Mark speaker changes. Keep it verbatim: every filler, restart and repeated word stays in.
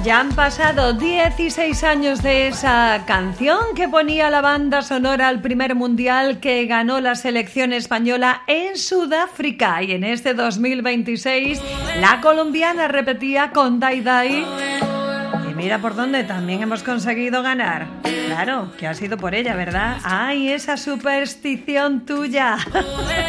Speaker 1: Ya han pasado dieciséis años de esa canción que ponía la banda sonora al primer mundial que ganó la selección española en Sudáfrica, y en este dos mil veintiséis la colombiana repetía con Dai Dai. Y mira por dónde también hemos conseguido ganar. Claro, que ha sido por ella, ¿verdad? ¡Ay, esa superstición tuya!